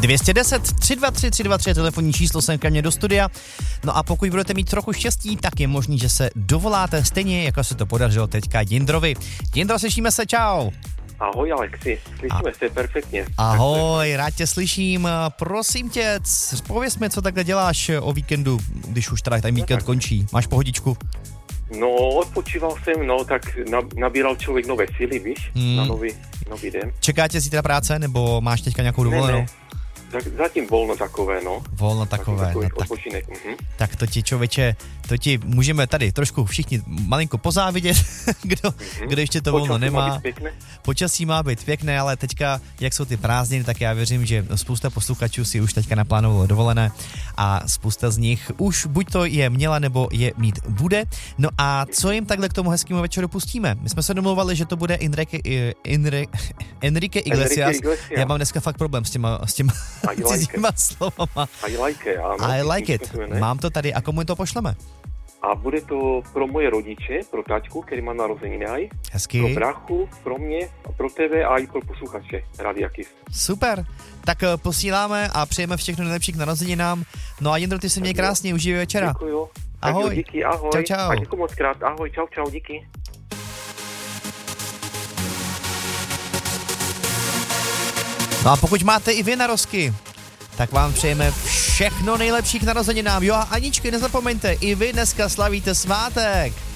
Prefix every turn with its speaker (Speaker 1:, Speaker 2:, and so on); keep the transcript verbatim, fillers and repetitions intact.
Speaker 1: dvě stě deset, tři dva tři, tři dva tři je telefonní číslo sem ke mně do studia. No a pokud budete mít trochu štěstí, tak je možný, že se dovoláte stejně, jako se to podařilo teďka Jindrovi. Jindro, slyšíme se, čau.
Speaker 2: Ahoj Alexi, slyšíme a... se perfektně.
Speaker 1: Ahoj, rád tě slyším. Prosím tě, pověz mi, co takhle děláš o víkendu, když už teda ten víkend no, končí. Máš pohodičku?
Speaker 2: No, odpočíval jsem, no, tak nabíral člověk nové síly, víš, hmm. na nový, nový den.
Speaker 1: Čeká tě zítra práce, nebo máš teďka nějakou dovolenou?
Speaker 2: Ne, ne. Zatím volno takové, no.
Speaker 1: Volno takové, no, tak,
Speaker 2: uh-huh.
Speaker 1: tak to ti, člověče, to ti můžeme tady trošku všichni malinko pozávidět, kdo, uh-huh. kdo ještě to
Speaker 2: Počasí
Speaker 1: volno nemá.
Speaker 2: Má být
Speaker 1: Počasí má být pěkné, ale teďka, jak jsou ty prázdniny, tak já věřím, že spousta posluchačů si už teďka naplánovalo dovolené a spousta z nich už buď to je měla, nebo je mít bude. No a co jim takhle k tomu hezkému večeru pustíme? My jsme se domluvali, že to bude Enrique, Enrique, Enrique Iglesias. Iglesias. Já mám dneska fakt problém s těma, s těma cizíma like slovama.
Speaker 2: I like it, ano.
Speaker 1: I like it. Mám to tady a komu to pošleme?
Speaker 2: A bude to pro moje rodiče, pro taťku, který má narozeniny aj.
Speaker 1: Hezky.
Speaker 2: Pro brachu, pro mě, pro tebe a i pro posluchače Rádia Kiss.
Speaker 1: Super. Tak posíláme a přejeme všechno nejlepší k narozeninám. No a Jindro, ty se měj krásně, užij večera.
Speaker 2: Děkuju.
Speaker 1: Ahoj.
Speaker 2: Tak díky, ahoj.
Speaker 1: Čau, čau.
Speaker 2: A děkuji moc krát. Ahoj, čau, čau, díky.
Speaker 1: No a pokud máte i vy narozky, tak vám přejeme všechno nejlepší k narozeninám. Jo a Aničky, nezapomeňte, i vy dneska slavíte svátek.